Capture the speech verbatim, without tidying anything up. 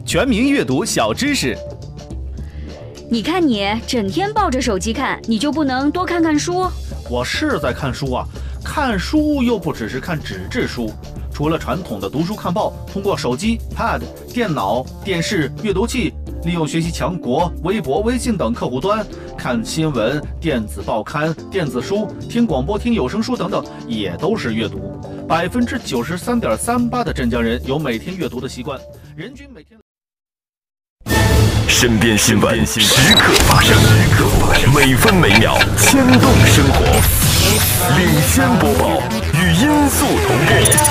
全民阅读小知识。 你看你整天抱着手机看，你就不能多看看书？ 我是在看书啊，看书又不只是看纸质书，除了传统的读书看报，通过手机、Pad、电脑、电视、阅读器，利用学习强国、微博、微信等客户端看新闻、电子报刊、电子书、听广播、听有声书等等，也都是阅读。百分之九十三点三八的镇江人有每天阅读的习惯，人均每天。 身边新闻时刻发生，每分每秒牵动生活。领先播报，与音速同步。